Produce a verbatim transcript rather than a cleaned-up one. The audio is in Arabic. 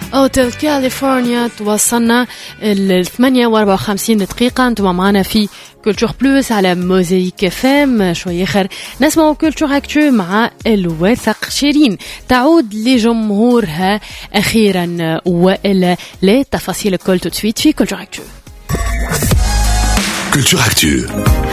اوتيل كاليفورنيا. توصلنا ال ثمانية وأربعة وخمسين دقيقة. انتم معنا في كولتور بلوس على موزايك فام. شوي اخر نسمعوا كولتور اكتو مع الوثق. شيرين تعود لجمهورها اخيرا والا لا؟ تفاصيل الكل تسويت في كولتور اكتو. كولتور اكتو.